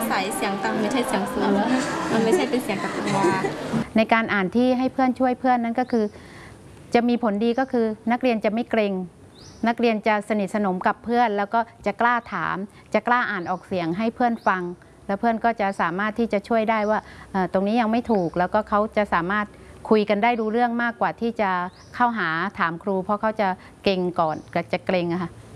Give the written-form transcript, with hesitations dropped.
ใส่เสียงต่ำไม่ใช่เสียงสูงมันไม่ใช่เป็นเสียงกับตัวในการอ่านที่ให้เพื่อนช่วยเพื่อนนั้นก็คือจะมีผลดีก็คือนักเรียนจะไม่เกรงนักเรียนจะสนิทสนมกับเพื่อนแล้วก็จะกล้าถามจะกล้าอ่านออกเสียงให้เพื่อนฟังแล้วเพื่อนก็จะสามารถที่จะช่วยได้ว่าตรงนี้ยังไม่ถูกแล้วก็เขาจะสามารถคุยกันได้รู้เรื่องมากกว่าที่จะเข้าหาถามครูเพราะเขาจะเกรงก่อนจะเกรงอะค่ะ